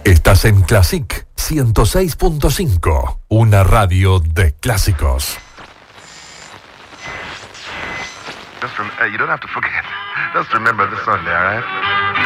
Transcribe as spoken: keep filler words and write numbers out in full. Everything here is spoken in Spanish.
Estás en Classic ciento seis punto cinco, una radio de clásicos. Just rem- uh, you don't have to forget. Just remember this Sunday, all right?